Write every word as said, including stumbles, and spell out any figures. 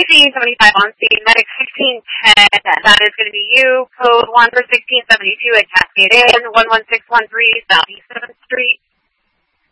fifteen seventy-five on scene. Medic sixteen ten, that is going to be you. Code one for sixteen seventy-two at Cascade Inn, one one six one three Southeast seventh Street.